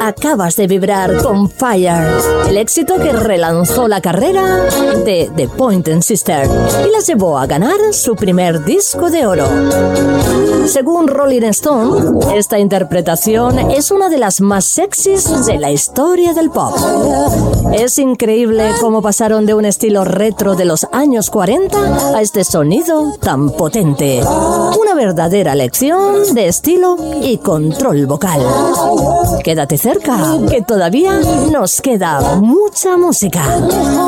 acabas de vibrar con Fire, el éxito que relanzó la carrera de The Pointer Sisters y las llevó a ganar su primer disco de oro. Según Rolling Stone, esta interpretación es una de las más sexys de la historia del pop. Es increíble cómo pasaron de un estilo retro de los años 40 a este sonido tan potente. Una verdadera lección de estilo y control vocal. Quédate cerca, que todavía nos queda mucha música.